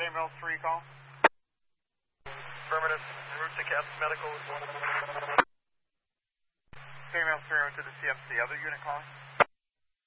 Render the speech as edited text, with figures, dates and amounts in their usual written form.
AML 3 call. Affirmative. En route to CAPS Medical. AML 3 to the CFC. Other unit calling.